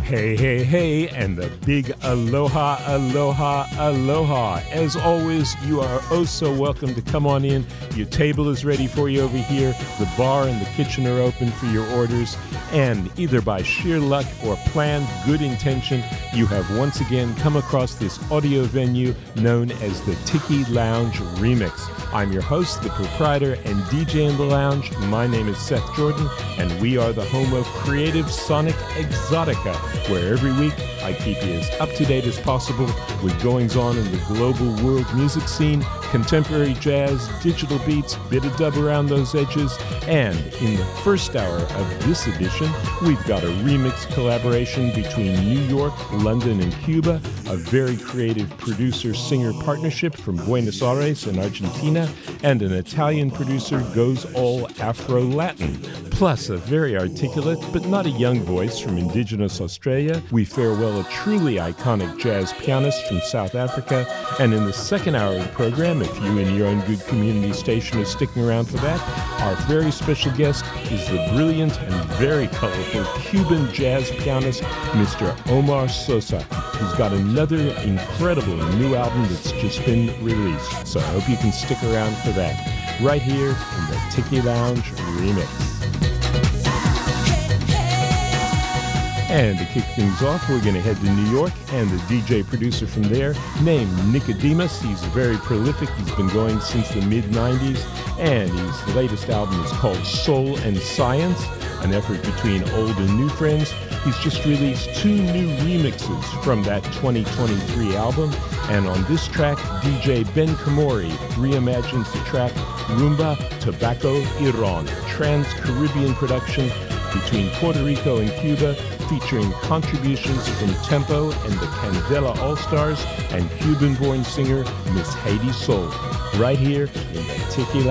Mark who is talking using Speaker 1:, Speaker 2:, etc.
Speaker 1: Hey, hey, hey, and the big aloha, aloha, aloha. As always, you are oh so welcome to come on in. Your table is ready for you over here. The bar and the kitchen are open for your orders. And either by sheer luck or planned good intention, you have once again come across this audio venue known as the Tiki Lounge Remix. I'm your host, the proprietor, and DJ in the lounge. My name is Seth Jordan, and we are the home of Creative Sonic Exotica, where every week I keep you as up-to-date as possible with goings-on in the global world music scene, contemporary jazz, digital beats, bit of dub around those edges, and in the first hour of this edition, we've got a remix collaboration between New York, London, and Cuba, a very creative producer-singer partnership from Buenos Aires in Argentina, and an Italian producer goes all Afro-Latin. Plus, a very articulate but not a young voice from indigenous Australia. We farewell a truly iconic jazz pianist from South Africa. And in the second hour of the program, if you and your own good community station are sticking around for that, our very special guest is the brilliant and very colorful Cuban jazz pianist, Mr. Omar Sosa, who's got another incredible new album that's just been released. So I hope you can stick around for that, right here in the Tiki Lounge Remix. And to kick things off, we're going to head to New York, and the DJ producer from there, named Nicodemus. He's very prolific. He's been going since the mid-90s, and his latest album is called Soul and Science, an effort between old and new friends. He's just released 2 new remixes from that 2023 album, and on this track, DJ Ben Kamori reimagines the track Rumba Tobacco Iran, trans-Caribbean production between Puerto Rico and Cuba, featuring contributions from Tempo and the Candela All-Stars and Cuban-born singer Miss Haiti Soul, right here in the Tiki